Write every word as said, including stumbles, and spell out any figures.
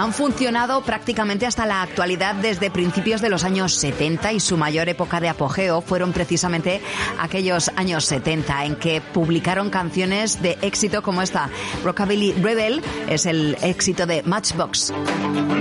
Han funcionado prácticamente hasta la actualidad desde principios de los años setenta y su mayor época de apogeo fueron precisamente aquellos años setenta en que publicaron canciones de éxito como esta. Rockabilly Rebel es el éxito de Matchbox.